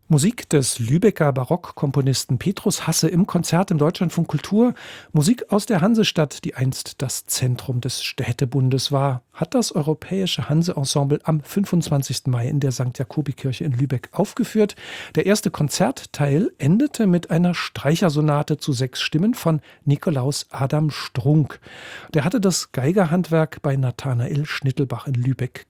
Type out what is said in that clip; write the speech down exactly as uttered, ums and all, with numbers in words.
Musik des Lübecker Barockkomponisten Petrus Hasse im Konzert im Deutschlandfunk Kultur. Musik aus der Hansestadt, die einst das Zentrum des Städtebundes war, hat das Europäische Hanse-Ensemble am fünfundzwanzigsten Mai in der Sankt Jakobikirche in Lübeck aufgeführt. Der erste Konzertteil endete mit einer Streichersonate zu sechs Stimmen von Nikolaus Adam Strunk. Der hatte das Geigerhandwerk bei Nathanael Schnittelbach in Lübeck